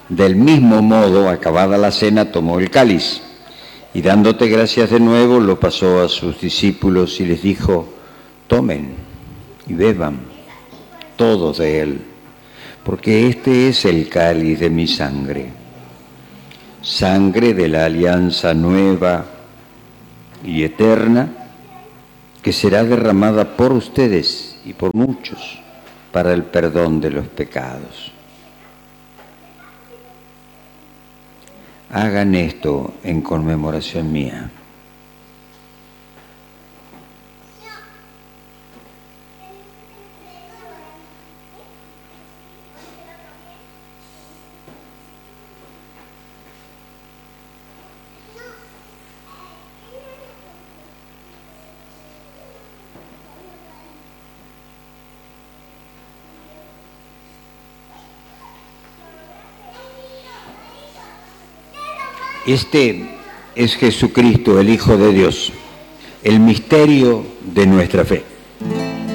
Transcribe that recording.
Del mismo modo, acabada la cena, tomó el cáliz y dándote gracias de nuevo, lo pasó a sus discípulos y les dijo: tomen y beban todos de él, porque este es el cáliz de mi sangre, sangre de la alianza nueva y eterna, que será derramada por ustedes y por muchos para el perdón de los pecados. Hagan esto en conmemoración mía. Este es Jesucristo, el Hijo de Dios, el misterio de nuestra fe.